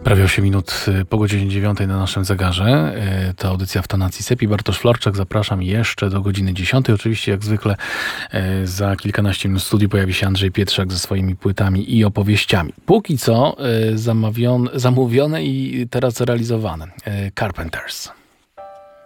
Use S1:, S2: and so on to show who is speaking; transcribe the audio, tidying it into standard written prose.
S1: Prawie 8 minut po godzinie 9 na naszym zegarze. To audycja w tonacji Sepi. Bartosz Florczak, zapraszam jeszcze do godziny 10. Oczywiście jak zwykle za kilkanaście minut w studiu pojawi się Andrzej Pietrzak ze swoimi płytami i opowieściami. Póki co zamówione i teraz realizowane. Carpenters.